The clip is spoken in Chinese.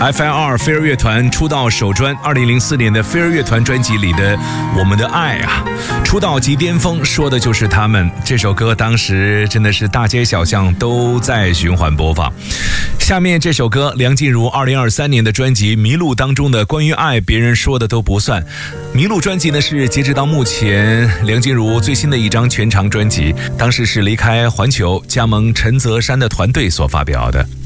FIR 飞儿乐团出道首专2004年的飞儿乐团专辑里的《我们的爱》啊，出道即巅峰，说的就是他们。这首歌当时真的是大街小巷都在循环播放。下面这首歌，梁静茹2023年的专辑《迷路》当中的关于爱，别人说的都不算。《迷路》专辑呢是截止到目前梁静茹最新的一张全长专辑，当时是离开环球加盟陈泽山的团队所发表的。